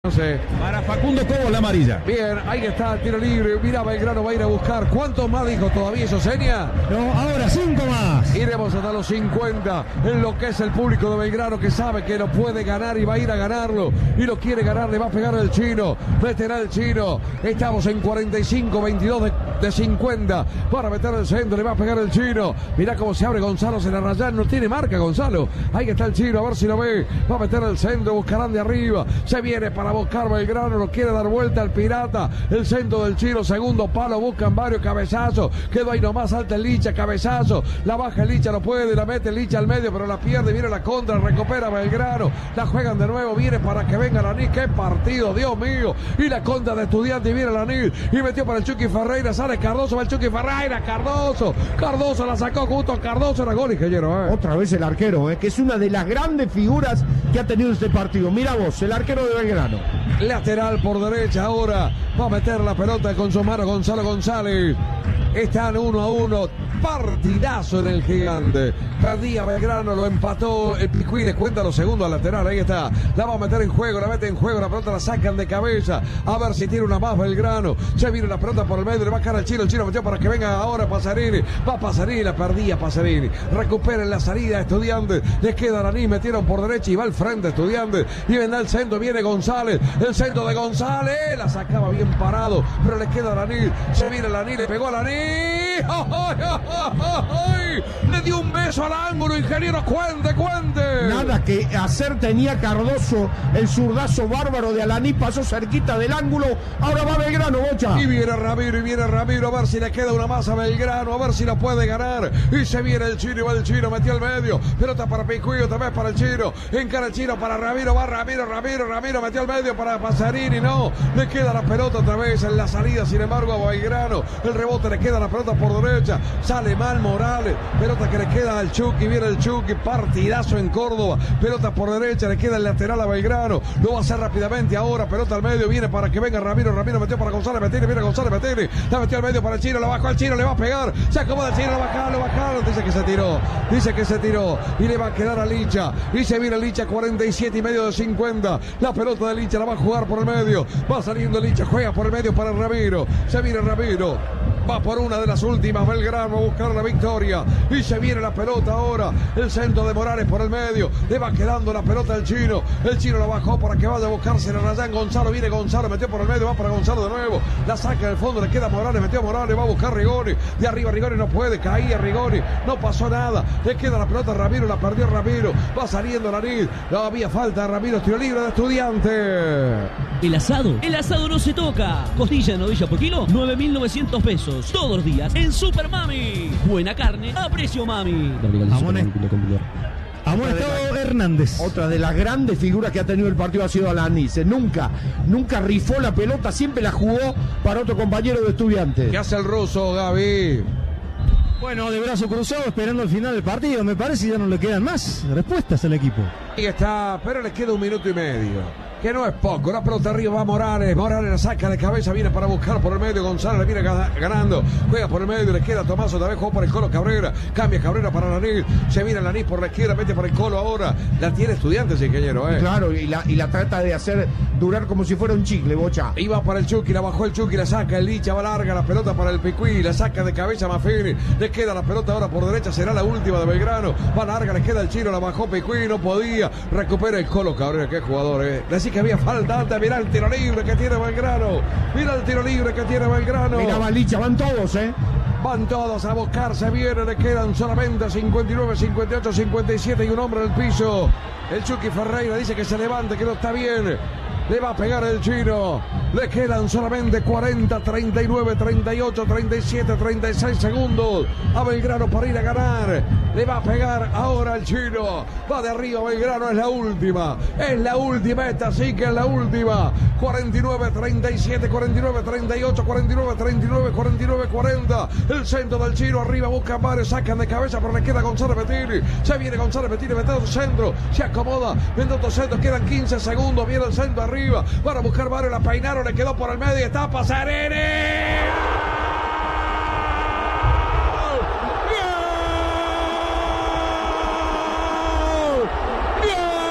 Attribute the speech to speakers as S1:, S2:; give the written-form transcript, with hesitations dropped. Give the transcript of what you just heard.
S1: No sé.
S2: Para Facundo Cobo la amarilla.
S1: Bien, ahí está el tiro libre. Mira, Belgrano va a ir a buscar. ¿Cuántos más dijo todavía eso, Seña?
S2: No, ahora 5 más.
S1: Iremos hasta los 50. En lo que es el público de Belgrano, que sabe que lo puede ganar y va a ir a ganarlo. Y lo quiere ganar, le va a pegar el chino. Meterá el chino. Estamos en 45, 22 de 50. Para meter el centro, le va a pegar el chino. Mirá cómo se abre Gonzalo Zenarrayán. No tiene marca Gonzalo. Ahí está el chino, a ver si lo ve. Va a meter el centro, buscarán de arriba. Se viene para buscar Belgrano, lo quiere dar vuelta al pirata. El centro del chino, segundo palo, buscan varios cabezazos. Quedó ahí nomás, alta el Licha, cabezazo. La baja el Licha, no puede, la mete el Licha al medio, pero la pierde. Viene la contra, recupera Belgrano. La juegan de nuevo, viene para que venga Lanís. ¡Qué partido, Dios mío! Y la contra de Estudiantes, viene Lanís. Y metió para el Chucky Ferreira, sale Cardoso, va el Chucky Ferreira, Cardoso. Cardoso la sacó justo a Cardoso, era gol, ingeniero.
S3: Otra vez el arquero, que es una de las grandes figuras que ha tenido este partido. Mira vos, el arquero de Belgrano.
S1: Lateral por derecha ahora. Va a meter la pelota con su mano Gonzalo González. Están 1-1. Partidazo en el Gigante. Perdía Belgrano, lo empató el Picuí. Les cuenta los segundos al lateral. Ahí está. La va a meter en juego, la mete en juego. La pelota la sacan de cabeza. A ver si tiene una más Belgrano. Se viene la pelota por el medio. Le va a caer al chino. El chino metió para que venga ahora Pasarini. Va Pasarini, la perdía Pasarini. Recuperen la salida Estudiantes. Les queda Lanís, metieron por derecha y va al frente Estudiantes. Y vendrá el centro. Viene González. El centro de González. La sacaba bien parado. Pero le queda Lanís. Se viene Lanís. Le pegó a Lanís. ¡Oh, oh, oh, oh, oh! Le dio un beso al ángulo, ingeniero. Cuente.
S3: Nada que hacer tenía Cardoso. El zurdazo bárbaro de Alaní pasó cerquita del ángulo. Ahora va Belgrano, Bocha.
S1: Y viene Ramiro. A ver si le queda una más a Belgrano. A ver si la puede ganar. Y se viene el chino y va el chino. Metió al medio. Pelota para Picuí, otra vez para el chino. Encara el chino para Ramiro. Va Ramiro. Metió al medio para Pasarini. No. Le queda la pelota otra vez en la salida. Sin embargo, a Belgrano. El rebote le queda la pelota por derecha. Sale mal Morales. Pelota que le queda al Chucky. Viene el Chucky. Partidazo en Córdoba. Pelota por derecha. Le queda el lateral a Belgrano. Lo va a hacer rápidamente ahora. Pelota al medio. Viene para que venga Ramiro. Metió para González Betini. Viene González Betini. La metió al medio para el chino. La bajó al chino. Le va a pegar. Se acomoda el chino. Lo bajaron. Dice que se tiró. Y le va a quedar a Licha. Y se viene Licha. 47 y medio de 50. La pelota de Licha la va a jugar por el medio. Va saliendo Licha. Juega por el medio para Ramiro. Se viene Ramiro. Va por una de las últimas Belgrano a buscar la victoria. Y se viene la pelota ahora. El centro de Morales por el medio. Le va quedando la pelota al chino. El chino la bajó para que vaya a buscarse la Rayán. Gonzalo. Viene Gonzalo. Metió por el medio. Va para Gonzalo de nuevo. La saca del fondo. Le queda Morales. Metió Morales. Va a buscar Rigoni. De arriba Rigoni no puede. Caía Rigoni. No pasó nada. Le queda la pelota a Ramiro. La perdió Ramiro. Va saliendo Lanís. No había falta de Ramiro. Tiro libre de Estudiantes.
S4: El asado no se toca. Costilla de novilla por kilo, 9.900 pesos. Todos los días en Super Mami. Buena carne a precio mami.
S2: Amonestado Hernández.
S3: Otra de las grandes figuras que ha tenido el partido ha sido Alanis. Nunca rifó la pelota, siempre la jugó para otro compañero de Estudiantes.
S1: ¿Qué hace el ruso, Gaby?
S2: Bueno, de brazo cruzado esperando el final del partido. Me parece que ya no le quedan más respuestas al equipo.
S1: Ahí está, pero le queda 1 minuto y medio. Que no es poco, la pelota arriba va Morales la saca de cabeza, viene para buscar por el medio, González le viene ganando, juega por el medio, le queda Tomás otra vez, jugó por el Colo Cabrera, cambia Cabrera para Lanís, se viene Lanís por la izquierda, mete por el Colo ahora, la tiene Estudiantes, ingeniero,
S3: Claro, y la trata de hacer durar como si fuera un chicle, Bocha.
S1: Iba para el Chucky, la bajó el Chucky, la saca el Licha, va larga, la pelota para el Picuí, la saca de cabeza Maffini, le queda la pelota ahora por derecha, será la última de Belgrano, va larga, le queda el chino, la bajó Picuí, no podía, recupera el Colo Cabrera, qué jugador, Así que había falta. Mirá el tiro libre que tiene Belgrano. Mirá
S3: Licha, van todos,
S1: Van todos a buscar, se viene, le quedan solamente 59, 58, 57 y un hombre en el piso. El Chucky Ferreira dice que se levante, que no está bien. Le va a pegar el chino. Le quedan solamente 40, 39, 38, 37, 36 segundos a Belgrano para ir a ganar. Le va a pegar ahora el chino. Va de arriba Belgrano, es la última. Esta sí que es la última. 49, 37, 49, 38, 49, 39, 49, 40. El centro del chino arriba, busca varios, sacan de cabeza, pero le queda González Betini. Se viene González Betini, mete otro centro. Se acomoda, mete otro centro, quedan 15 segundos. Viene el centro arriba. Para buscar varios, la peinaron, le quedó por el medio. Está Pasarini.